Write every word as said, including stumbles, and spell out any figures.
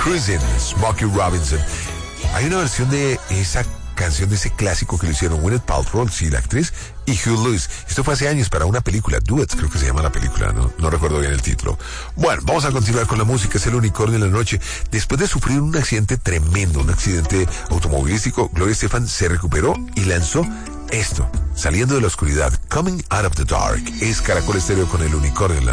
Cruising, Smokey Robinson. Hay una versión de esa canción, de ese clásico que lo hicieron Gwyneth Paltrow, sí, la actriz, y Hugh Lewis. Esto fue hace años para una película, Duets, creo que se llama la película, no, no recuerdo bien el título. Bueno, vamos a continuar con la música, es el Unicornio en la noche. Después de sufrir un accidente tremendo, un accidente automovilístico, Gloria Estefan se recuperó y lanzó esto, Saliendo de la Oscuridad, Coming Out of the Dark. Es Caracol Estéreo con el Unicornio en la noche.